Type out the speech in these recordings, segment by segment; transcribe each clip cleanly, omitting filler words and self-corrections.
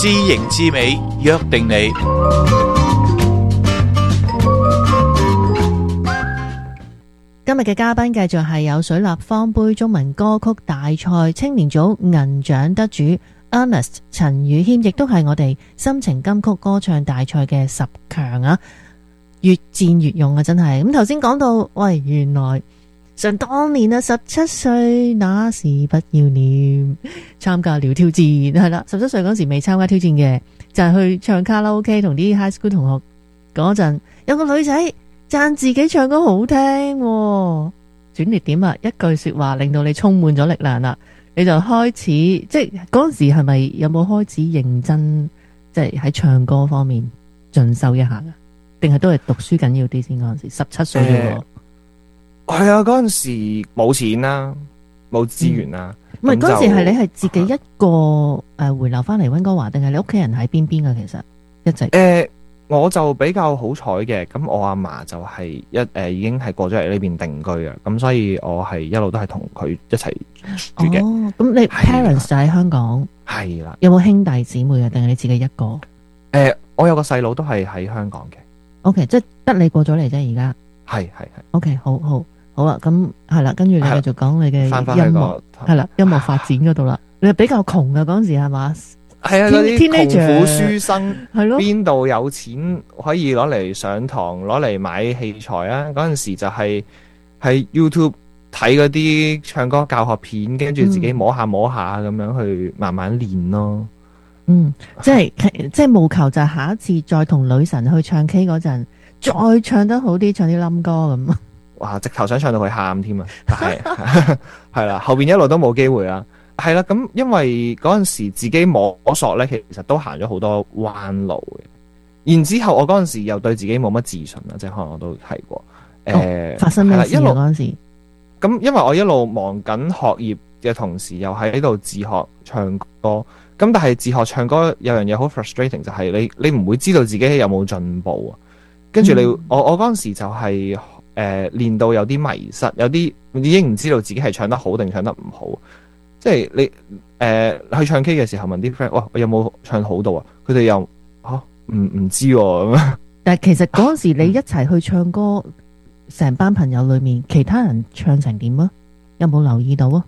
知形知美，約定你。 今日嘅嘉賓繼續係有水立方杯中文歌曲大賽青年組銀獎得主 Ernest 陳宇謙，亦都係我哋心情金曲歌唱大賽嘅10強啊！越戰越勇啊，真係。咁頭先講到，喂，原來想當年啊，17歲那時不要臉參加了挑戰，係啦，17歲嗰時未參加挑戰嘅，就係去唱卡拉 OK 同啲 high school 同學嗰陣，有個女仔讚自己唱歌好聽，轉捩點啊！一句說話令到你充滿咗力量啦，你就開始即係嗰陣時係咪有冇開始認真，即係喺唱歌方面進修一下噶？定係都係讀書緊要啲先？嗰陣時17歲啫喎。 係啊，嗰陣時冇錢啦，冇資源啦。 唔係嗰陣時係你係自己一個回流翻嚟溫哥華，定係你屋企人喺邊邊啊？其實一直我就比較好彩嘅，咁我阿嫲就係已經係過咗嚟呢邊定居啊，咁所以我係一路都係同佢一齊住嘅。 哦，咁你 parents 就喺香港？ 係啦。 有冇兄弟姊妹啊？定係你自己一個？ 我有個細佬都係喺香港嘅。 OK， 即係得你過咗嚟啫，而家。係。OK， 好啊，咁係啦，跟住你繼續講你嘅音樂，係啦，音樂發展嗰度啦。你係比較窮啊嗰陣時係嘛？ 係啊，嗰啲窮苦書生係咯， 邊度有錢可以攞嚟上堂，攞嚟買器材啊？嗰陣時就係喺 YouTube 睇嗰啲唱歌教學片，跟住自己摸下咁樣去慢慢練咯。 即係務求就係下一次再同女神去唱 K 嗰陣，再唱得好啲，唱啲冧歌咁。 哇！直頭想唱到佢喊添啊！但係係啦，後邊一路都冇機會啦。係啦，咁因為嗰陣時自己摸索咧，其實都行咗好多彎路嘅。然之後我嗰陣時又對自己冇乜自信啦，即係可能我都提過。 發生咩事啊？嗰陣時咁，因為我一路忙緊學業嘅同時，又喺度自學唱歌。咁但係自學唱歌有樣嘢好 frustrating， 就係你唔會知道自己有冇進步啊。跟住我嗰陣時就係練到有啲迷失，有啲已經唔知道自己係唱得好定唱得唔好。即係你去唱 K 嘅時候問啲 friend， 哇，我有冇唱好到啊？佢哋又唔知咁樣。但係其實嗰陣時你一齊去唱歌，成班朋友裏面其他人唱成點啊？有冇留意到啊？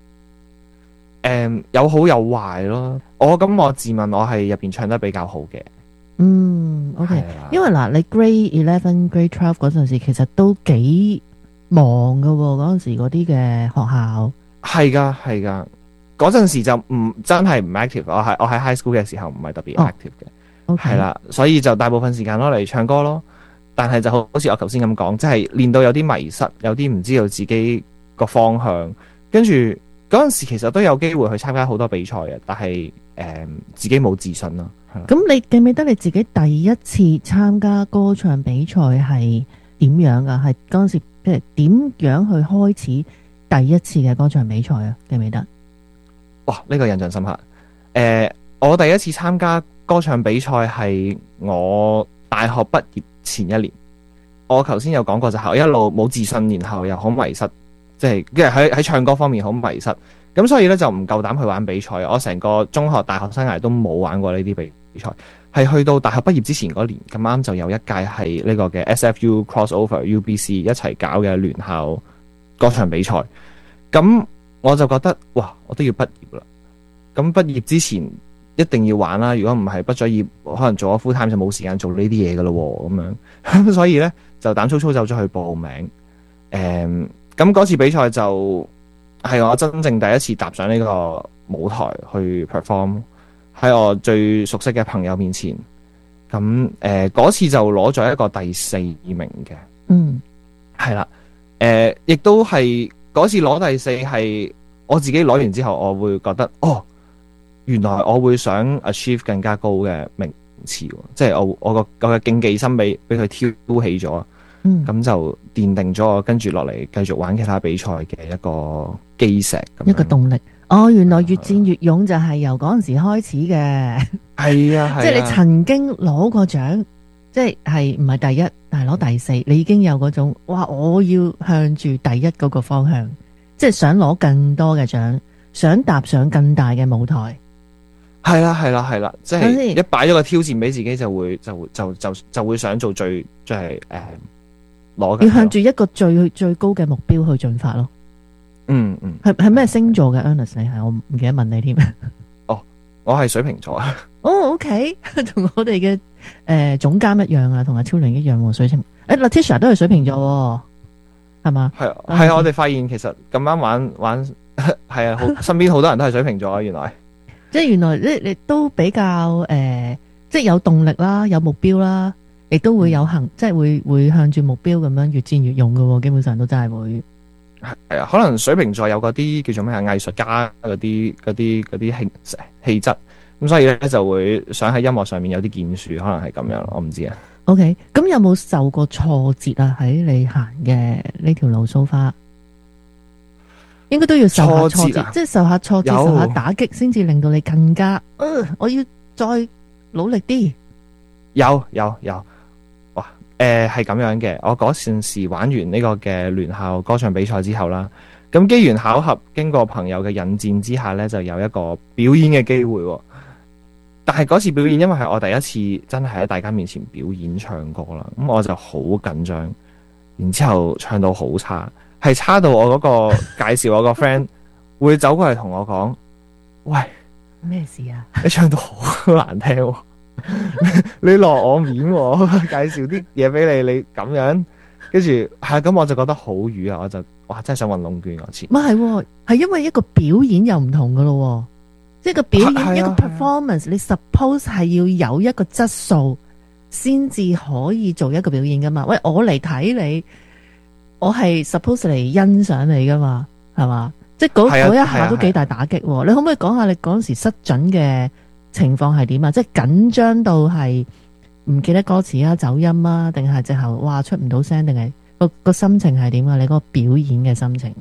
有好有壞咯。我自問我係入邊唱得比較好嘅。OK， 因為嗱，你 Grade 11、Grade 12嗰陣時，其實都幾忙噶喎。嗰陣時嗰啲嘅學校係噶，嗰陣時就真係唔 active。我喺 high school 嘅時候唔係特別 active 嘅，係啦，所以就大部分時間攞嚟唱歌咯。但係就好似我頭先咁講，即係練到有啲迷失，有啲唔知道自己個方向，跟住嗰陣時其實都有機會去參加好多比賽嘅，但係自己冇自信咯。咁你記唔記得你自己第一次參加歌唱比賽係點樣噶？係嗰陣時譬如點樣去開始第一次嘅歌唱比賽啊？記唔記得？哇！呢個印象深刻。我第一次參加歌唱比賽係我大學畢業前一年。我頭先有講過就係我一路冇自信，然後又好迷失，即係因為喺唱歌方面好迷失。咁所以咧就唔夠膽去玩比賽。我成個中學、大學生涯都冇玩過呢啲比賽。係去到大學畢業之前嗰年，咁啱就有一屆係呢個嘅 SFU Crossover UBC 一齊搞嘅聯校歌唱比賽。咁我就覺得哇，我都要畢業啦。咁畢業之前一定要玩啦。如果唔係畢咗業，可能做咗 full time 就冇時間做呢啲嘢噶咯。咁樣所以咧就膽粗粗走咗去報名。咁嗰次比賽就係我真正第一次踏上呢個舞台去 perform。喺我最熟悉嘅朋友面前，咁嗰次就攞咗一個第4名嘅，係啦，亦都係嗰次攞第4係我自己攞完之後，我會覺得原來我會想 achieve 更加高嘅名次，即係我嘅競技心俾佢挑起咗，咁就奠定咗我跟住落嚟繼續玩其他比賽嘅一個基石，一個動力。原來越戰越勇就係由嗰陣時開始嘅。係啊，即係你曾經攞過獎，即係唔係第一，但係攞第4，你已經有嗰種哇，我要向住第一嗰個方向，即係想攞更多嘅獎，想踏上更大嘅舞台。 係啦，即係一擺咗個挑戰俾自己，就會想做最係攞。 要向住一個最高嘅目標去進發咯。係咩星座嘅 Ernest？ 你係我唔記得問你添。 哦，我係水瓶座啊。 哦，OK， 同我哋嘅總監一樣啊，同阿超玲一樣。水瓶，Letitia 都係水瓶座，係嘛？係啊，我哋發現其實咁啱玩係啊，身邊好多人都係水瓶座啊，原來。 即係原來你都比較即係有動力啦，有目標啦，亦都會有即係會向住目標咁樣越戰越勇噶，基本上都真係會。 係啊，可能水瓶座有嗰啲叫做咩啊，藝術家嗰啲氣質，咁所以咧就會想喺音樂上面有啲建樹，可能係咁樣咯，我唔知啊。 OK， 咁有冇受過挫折啊？喺你行嘅呢條路so far，應該都要受下挫折，即係受下挫折，受下打擊，先至令到你更加，我要再努力啲。 有，哇，係咁樣嘅。我嗰陣時玩完呢個嘅聯校歌唱比賽之後啦，咁機緣巧合，經過朋友嘅引薦之下呢，就有一個表演嘅機會。但係嗰次表演，因為係我第一次真係喺大家面前表演唱歌啦，咁我就好緊張，然之後唱到好差。係差到我嗰個介紹我個 friend 會走過嚟同我講：喂， 咩事啊？ 你唱到好難聽，你落我面，介紹啲嘢俾你，你咁樣，跟住係咁，我就覺得好瘀啊！我就哇，真係想搵窿捐我次。 唔係，係因為一個表演又唔同噶咯，即係個表演一個 performance，你 suppose 係要有一個質素先至可以做一個表演噶嘛？喂，我嚟睇你。我係 suppose 嚟欣賞你噶嘛，係嘛？即係嗰一下都幾大打擊。你可唔可以講下你嗰陣時失準嘅情況係點啊？即係緊張到係唔記得歌詞啊、走音啊，定係直頭哇出唔到聲，定係個心情係點啊？你嗰個表演嘅心情？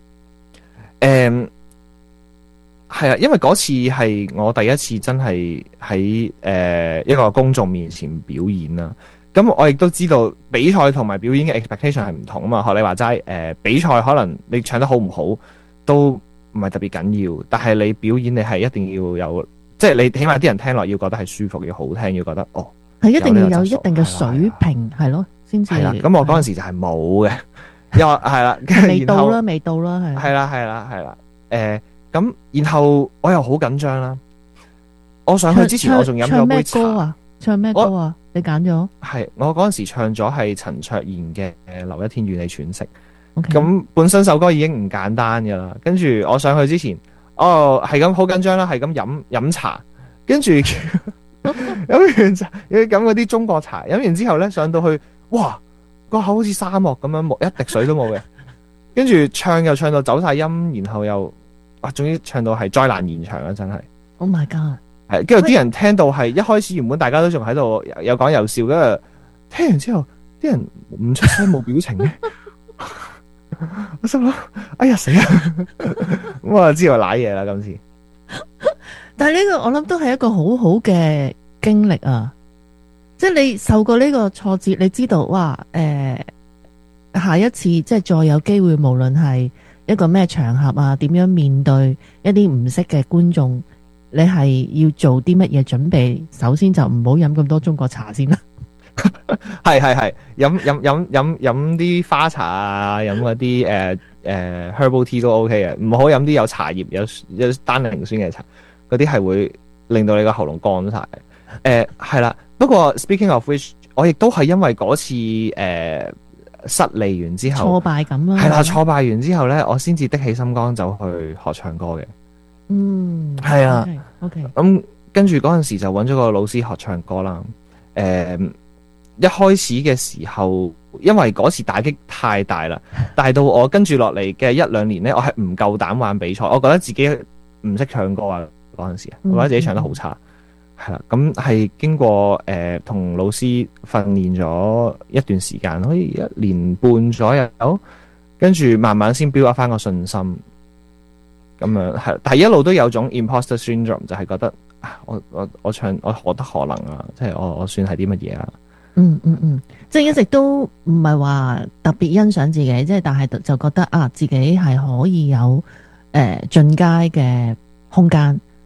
係啊，因為嗰次係我第一次真係喺一個公眾面前表演啦。咁我亦都知道比賽同埋表演嘅 expectation 係唔同啊嘛，學你話齋，比賽可能你唱得好唔好都唔係特別緊要，但係你表演你係一定要有，即係你起碼啲人聽落要覺得係舒服，要好聽，要覺得係一定要有一定嘅水平，係咯，先至。係啦， 咁我嗰陣時就係冇嘅，因為係啦， 未到啦，未到啦， 係啦，咁然後我又好緊張啦，我上去之前我仲飲咗杯茶。 唱咩歌啊？你揀咗？ 係我嗰陣時唱咗係陳卓賢嘅《留一天與你喘息》。 咁、 okay. 本身首歌已經唔簡單噶啦，跟住我上去之前，係咁好緊張啦，係咁飲茶，跟住飲完茶要飲嗰啲中國茶，飲完之後咧上到去，哇個口好似沙漠咁樣，冇一滴水都冇嘅，跟住唱又唱到走晒音，然後又終於唱到係災難現場啦，真係。 Oh my god！ 係，跟住啲人聽到係一開始原本大家都仲喺度有講有笑，跟住聽完之後，啲人唔出聲冇表情嘅，我心諗，哎呀死啦！咁我就知道瀨嘢啦今次。 但係呢個我諗都係一個好好嘅經歷啊！即係你受過呢個挫折，你知道哇，下一次即係再有機會，無論係一個咩場合啊，點樣面對一啲唔識嘅觀眾。你係要做啲乜嘢準備？首先就唔好飲咁多中國茶先啦。 係，飲啲花茶啊，飲嗰啲herbal tea 都 OK 嘅，唔好飲啲有茶葉有單寧酸嘅茶，嗰啲係會令到你個喉嚨乾晒。係啦，不過 speaking of which， 我亦都係因為嗰次失利完之後挫敗感啦。 係啦，挫敗完之後咧，我先至的起心肝走去學唱歌嘅。係啊 ，OK， 咁跟住嗰陣時就揾咗個老師學唱歌啦。一開始嘅時候，因為嗰次打擊太大啦，大到我跟住落嚟嘅一兩年呢，我係唔夠膽玩比賽，我覺得自己唔識唱歌啊。嗰陣時，我覺得自己唱得好差。係啦，咁係經過同老師訓練咗一段時間，好似1年半左右，跟住慢慢先 build up 翻個信心。咁樣係，但係一路都有種 imposter syndrome， 就係覺得我唱我何德何能啊，即係我算係啲乜嘢啊？ 即係一直都唔係話特別欣賞自己，即係但係就覺得自己係可以有進階嘅空間，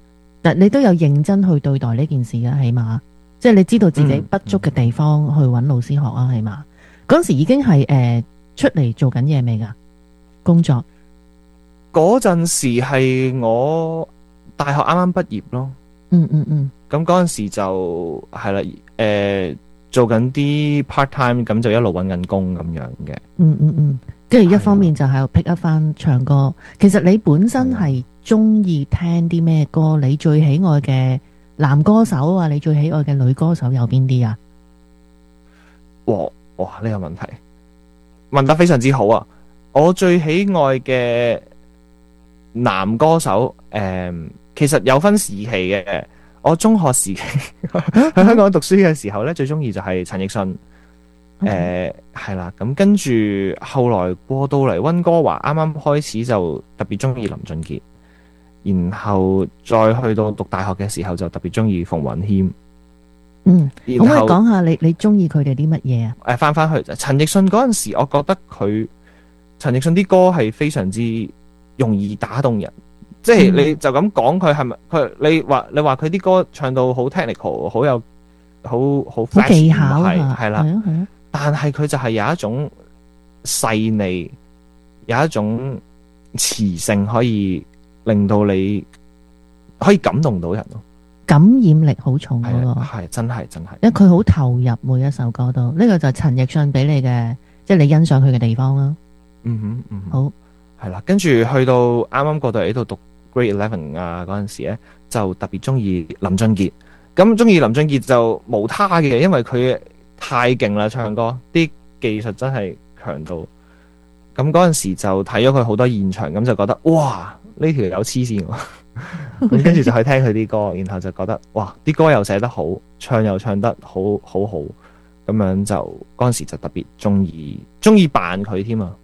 但你都有認真去對待呢件事嘅，起碼即係你知道自己不足嘅地方去揾老師學啊，起碼嗰時已經係出嚟做緊嘢未㗎？工作嗰陣時係我大學啱啱畢業咯。咁嗰陣時就係啦，做緊啲 part time，咁就一路揾緊工咁樣嘅。 跟住一方面就係 pick up 翻唱歌。其實你本身係中意聽啲咩歌？你最喜愛嘅男歌手啊，你最喜愛嘅女歌手有邊啲啊？ 哇，呢個問題問得非常之好啊！我最喜愛嘅男歌手，其實有分時期嘅。我中學時期喺香港讀書嘅時候咧，最中意就係陳奕迅。係啦，咁跟住後來過到嚟溫哥華，啱啱開始就特別中意林俊傑，然後再去到讀大學嘅時候就特別中意馮允謙。可唔可以講下你中意佢哋啲乜嘢啊？翻去陳奕迅嗰陣時，我覺得陳奕迅啲歌係非常之容易打動人，即係你就咁講佢係咪佢？你話佢啲歌唱到好 technical， 好有好技巧係啦。但係佢就係有一種細膩，有一種磁性，可以令到你可以感動到人咯。 感染力好重嗰個係真係，因為佢好投入每一首歌都。呢個就係陳奕迅俾你嘅，即係你欣賞佢嘅地方啦。好係啦，跟住去到啱啱過到嚟呢度讀 Grade 11啊嗰陣時咧，就特別中意林俊傑。咁中意林俊傑就無他嘅，因為佢太勁啦，唱歌啲技術真係強到。咁嗰陣時就睇咗佢好多現場，咁就覺得哇，呢條友黐線喎。咁跟住就去聽佢啲歌，然後就覺得哇，啲歌又寫得好，唱又唱得好，咁樣就嗰陣時就特別中意扮佢添啊。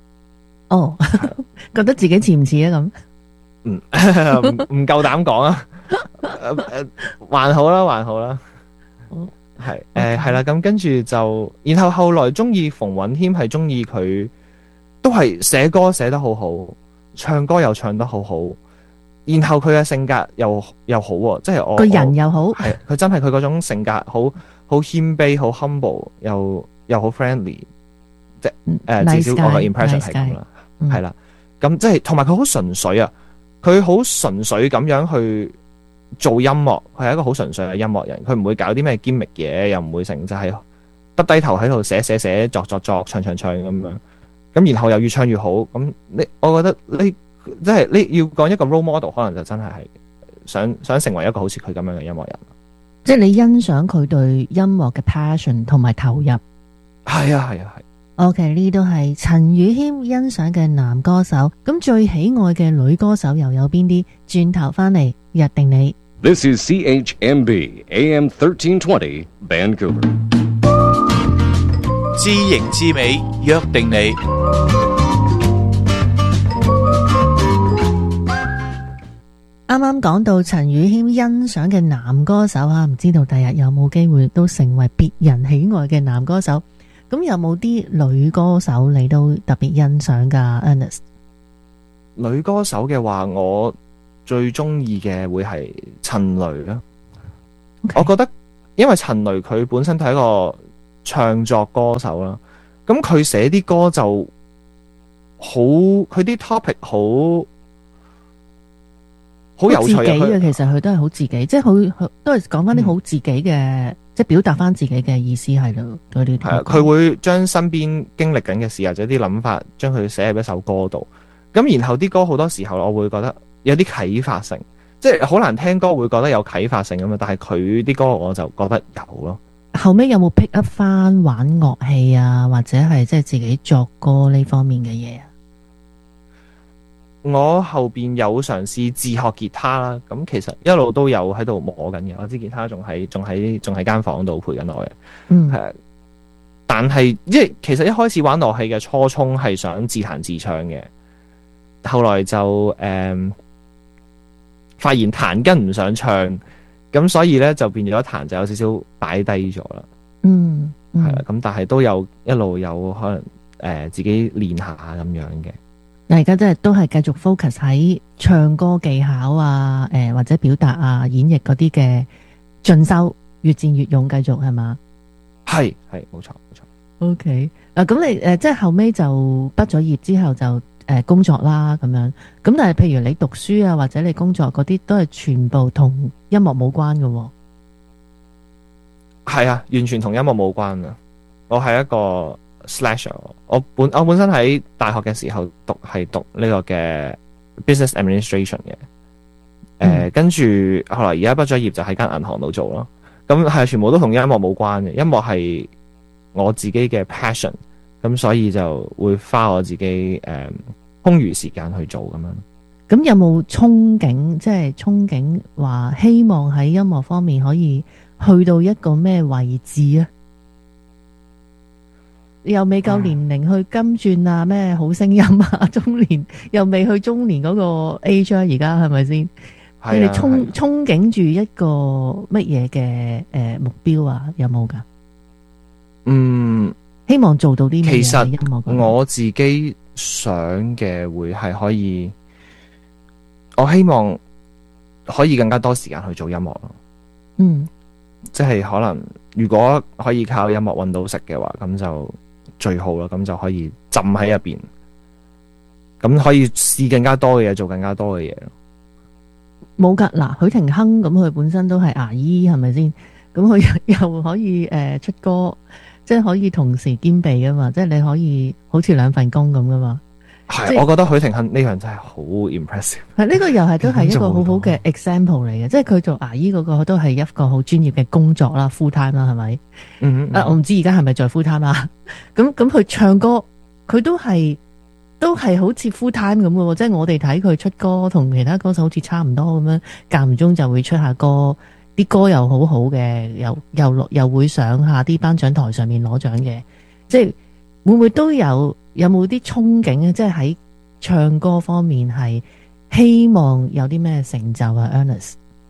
覺得自己似唔似啊？咁唔夠膽講啊。還好啦。係啦，咁跟住就，然後後來中意馮允謙，係中意佢都係寫歌寫得好好，唱歌又唱得好好，然後佢嘅性格又好喎，即係我個人又好， 係佢真係佢嗰種性格好謙卑，好 humble，又好 friendly， 即係至少我個 impression 係咁啦，係啦，咁即係同埋佢好純粹啊，佢好純粹咁樣去做音樂，佢係一個好純粹嘅音樂人，佢唔會搞啲咩 gimmick 嘢，又唔會成就係耷低頭喺度寫作唱咁樣，咁然後又越唱越好，咁我覺得你即係你要講一個 role model， 可能就真係想成為一個好似佢咁樣嘅音樂人， 即係你欣賞佢對音樂嘅 passion 同埋投入。 係啊。 OK， 呢都係陳宇謙欣賞嘅男歌手，咁最喜愛嘅女歌手又有邊啲？轉頭翻嚟約定你。 This is CHMB AM 1320 Vancouver。 知型知美約定你。 啱啱講到陳宇謙欣賞嘅男歌手啊，唔知道第日有冇機會都成為別人喜愛嘅男歌手？咁有冇啲女歌手你都特別欣賞噶 Ernest？ 女歌手嘅話，我最中意嘅會係陳蕾啦。Okay. 我覺得因為陳蕾佢本身都係一個唱作歌手啦，咁佢寫啲歌就好，佢啲 topic 好有趣嘅。 其實佢都係好自己，即係好都係講翻啲好自己嘅。即係表達翻自己嘅意思係咯，嗰啲係佢會將身邊經歷緊嘅事或者啲諗法，將佢寫入一首歌度。咁然後啲歌好多時候，我會覺得有啲啟發性，即係好難聽歌會覺得有啟發性咁嘛。但係佢啲歌我就覺得有咯。 後尾有冇 pick up 翻玩樂器啊，或者係即係自己作歌呢方面嘅嘢啊？ 我後邊有嘗試自學吉他啦，咁其實一路都有喺度摸緊嘅。我支吉他仲喺間房度陪緊我嘅，係。但係即係其實一開始玩樂器嘅初衷係想自彈自唱嘅，後來就發現彈跟唔上唱，咁所以咧就變咗彈就有少少擺低咗啦。係啦，咁但係都有一路有可能自己練下咁樣嘅。 但而家真係都係繼續 focus 喺唱歌技巧啊，或者表達啊、演繹嗰啲嘅進修，越戰越勇，繼續係嘛？係冇錯。 OK， 嗱咁你即係後尾就畢咗業之後就工作啦咁樣，咁但係譬如你讀書啊或者你工作嗰啲都係全部同音樂冇關嘅喎。 係啊，完全同音樂冇關啊！我係一個 slasher， 我本身喺大學嘅時候係讀呢個嘅 business administration 嘅，跟住後來而家畢咗業就喺間銀行度做咯。咁係全部都同音樂冇關嘅，音樂係我自己嘅 passion， 咁所以就會花我自己空餘時間去做咁樣。 咁有冇憧憬，即係憧憬話希望喺音樂方面可以去到一個咩位置啊？又未夠年齡去金鑽啊，咩好聲音啊，中年又未去中年嗰個 age 啊，而家係咪先？你哋憧憬住一個乜嘢嘅目標啊？有冇噶？希望做到啲咩？其實音樂我自己想嘅會係可以，我希望可以更加多時間去做音樂咯。即係可能如果可以靠音樂搵到食嘅話，咁就最好啦。咁就可以浸喺入邊，咁可以試更加多嘅嘢，做更加多嘅嘢咯。 冇噶，嗱，許廷鏗咁佢本身都係牙醫，係咪先？咁佢又可以出歌，即係可以同時兼備噶嘛？即係你可以好似兩份工咁噶嘛？ 係，我覺得許廷鏗呢樣真係好 impressive。 係呢個又係都係一個好好嘅 example 嚟嘅，即係佢做牙醫嗰個都係一個好專業嘅工作啦 ，full time 啦，係咪？我唔知而家係咪在 full time 啦。咁佢唱歌，佢都係好似 full time 咁嘅，即係我哋睇佢出歌同其他歌手好似差唔多咁樣，間唔中就會出下歌，啲歌又好好嘅，又會上下啲頒獎台上面攞獎嘅，即係會唔會都有冇啲憧憬咧？即係喺唱歌方面係希望有啲咩成就啊 Ernest？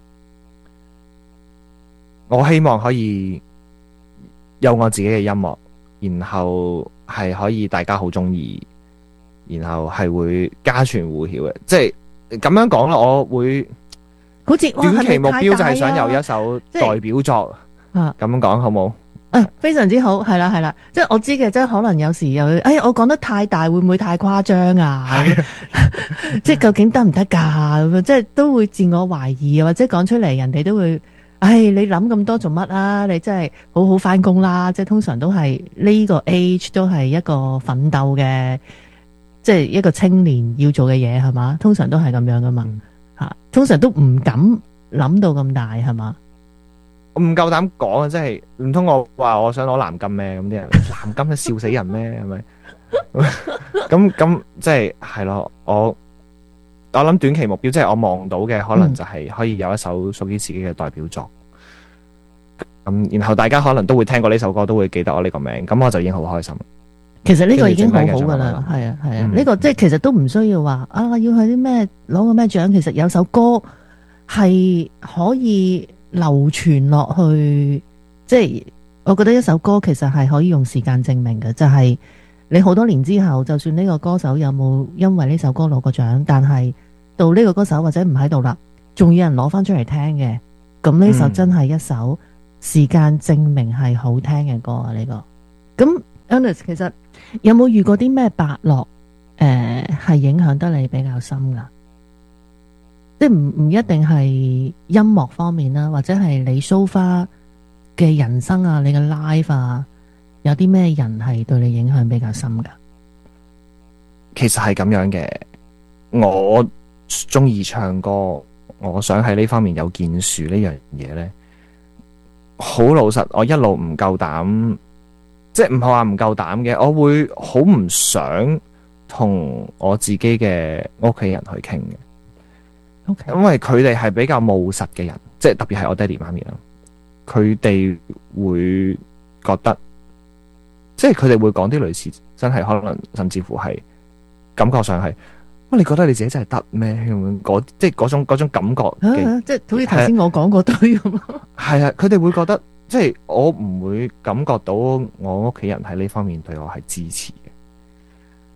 我希望可以有我自己嘅音樂，然後係可以大家好中意。然後係會家傳戶曉嘅，即係咁樣講啦。我會好似短期目標就係想有一首代表作，咁樣講好冇？ 非常之好，係啦，即係我知嘅，即係可能有時又我講得太大，會唔會太誇張啊？即係究竟得唔得噶？咁樣即係都會自我懷疑，或者講出嚟，人哋都會，你諗咁多做乜啊？你真係好好翻工啦！即係通常都係呢個 age 都係一個奮鬥嘅。即係一個青年要做嘅嘢係嘛，通常都係咁樣噶嘛，通常都唔敢諗到咁大係嘛， 我唔夠膽講啊！即係唔通我話我想攞藍金咩？咁啲人藍金都笑死人咩？係咪？咁即係咯，我諗短期目標即係我望到嘅，可能就係可以有一首屬於自己嘅代表作。咁然後大家可能都會聽過呢首歌，都會記得我呢個名，咁我就已經好開心。 其實呢個已經好好噶啦，係啊，呢個即係其實都唔需要話要去啲咩攞個咩獎，其實有首歌係可以流傳落去，即係我覺得一首歌其實係可以用時間證明嘅，就係你好多年之後，就算呢個歌手有冇因為呢首歌攞過獎，但係到呢個歌手或者唔喺度啦，仲有人攞翻出嚟聽嘅，咁呢首真係一首時間證明係好聽嘅歌啊！呢個咁 Ernest 其實有冇遇過啲咩伯樂係影響得你比較深噶？即係唔一定係音樂方面啦，或者係你 so far 嘅人生啊，你嘅 life 啊，有啲咩人係對你影響比較深噶？ 其實係咁樣嘅，我中意唱歌，我想喺呢方面有建樹呢樣嘢咧，好老實，我一路唔夠膽。即係唔係話唔夠膽嘅，我會好唔想同我自己嘅屋企人去傾嘅。Okay. 因為佢哋係比較務實嘅人，即係特別係我爹哋媽咪啦，佢哋會覺得，即係佢哋會講啲類似，真係可能甚至乎係感覺上係，你覺得你自己真係得咩？即係嗰種感覺嘅， 即係好似頭先我講嗰堆咁。 係啊，佢哋會覺得。即係我唔會感覺到我屋企人喺呢方面對我係支持嘅，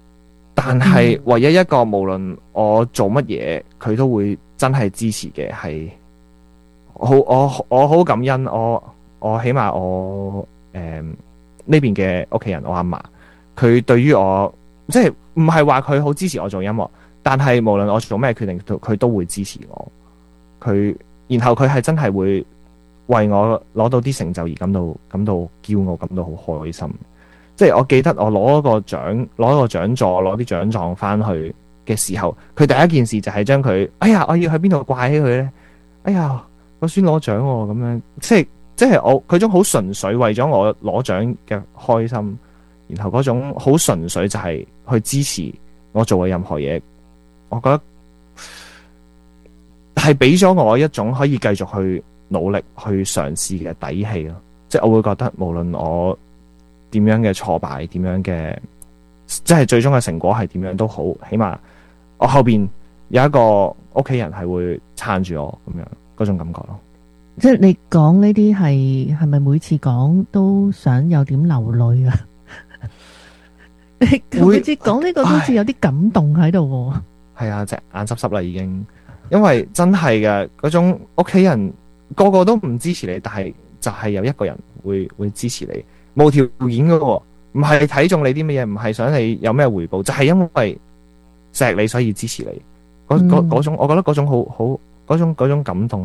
但係唯一一個無論我做乜嘢，佢都會真係支持嘅，係我好感恩，我起碼我呢邊嘅屋企人，我阿嫲，佢對於我即係唔係話佢好支持我做音樂，但係無論我做咩決定，佢都會支持我。然後佢係真係會為我攞到啲成就而感到驕傲，感到好開心。即係我記得我攞個獎座，攞啲獎狀翻去嘅時候，佢第一件事就係將佢，哎呀，我要去邊度掛起佢咧？哎呀，個孫攞獎喎，咁樣，即係我佢種好純粹為咗我攞獎嘅開心，然後嗰種好純粹就係去支持我做嘅任何嘢，我覺得係俾咗我一種可以繼續去努力去嘗試嘅底氣咯。即係我會覺得無論我點樣嘅挫敗，點樣嘅即係最終嘅成果係點樣都好，起碼我後邊有一個屋企人係會撐住我咁樣嗰種感覺咯。 即係你講呢啲係咪每次講都想有點流淚啊？每次講呢個都好似有啲感動喺度。 係啊，隻眼濕濕啦已經，因為真係嘅嗰種屋企人個個都唔支持你，但係就係有一個人會支持你，無條件嘅喎，唔係睇中你啲乜嘢，唔係想你有咩回報，就係因為錫你所以支持你。嗰種，我覺得嗰種好嗰種感動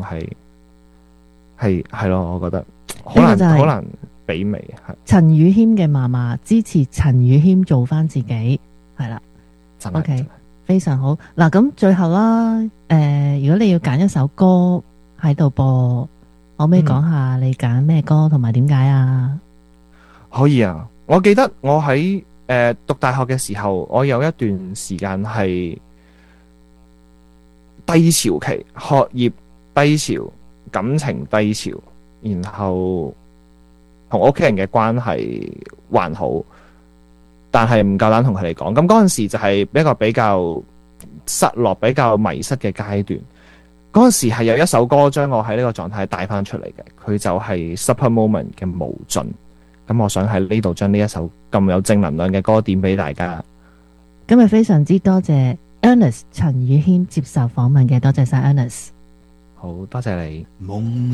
係咯，我覺得好難媲美。係陳宇謙嘅嫲嫲支持陳宇謙做翻自己，係啦。OK， 非常好。嗱，咁最後啦，如果你要揀一首歌喺度播，可唔可以講下你揀咩歌同埋點解啊？ 可以啊，我記得我喺讀大學嘅時候，我有一段時間係低潮期，學業低潮，感情低潮，然後同屋企人嘅關係還好，但係唔夠膽同佢哋講。咁嗰陣時就係一個比較失落、比較迷失嘅階段。嗰陣時係有一首歌將我喺呢個狀態帶翻出嚟嘅，佢就係 Super Moment 嘅無盡。咁我想喺呢度將呢一首咁有正能量嘅歌點俾大家。 今日非常之多謝 Ernest 陳宇謙接受訪問嘅，多謝晒 Ernest。 好多謝你。